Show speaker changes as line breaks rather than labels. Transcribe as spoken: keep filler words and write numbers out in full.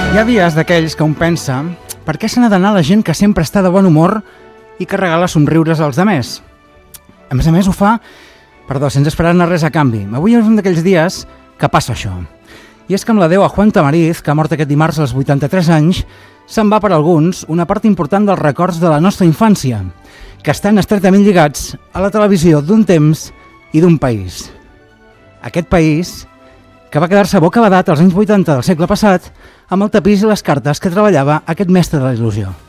Hi ha dies d'aquells que un pensa per què se n'ha d'anar la gent que sempre està de bon humor i que regala somriures als demés. A més a més ho fa, perdó, sense esperar-ne res a canvi. Avui és un d'aquells dies que passa això. I és que amb l'adeu a Juan Tamariz, que ha mort aquest dimarts als vuitanta-tres anys, se'n va per alguns una part important dels records de la nostra infància, que estan estretament lligats a la televisió d'un temps i d'un país. Aquest país que va quedar-se bocabadat als anys vuitanta del segle passat amb el tapís i les cartes que treballava aquest mestre de la il·lusió.